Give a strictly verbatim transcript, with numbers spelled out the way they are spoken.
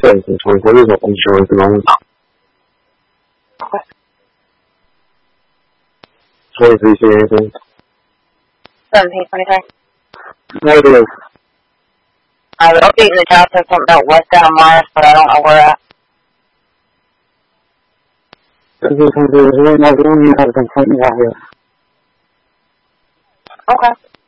services for vehicle insurance loans. Okay. twenty-three, say anything? seventeen twenty-three. What it is? I was updating the job to something about West Down Mars, but I don't know where at. This is something that we don't have a complaint about here. Okay.